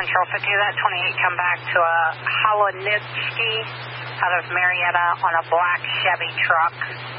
Control 50, that 28 come back to a Holonitsky out of Marietta on a black Chevy truck.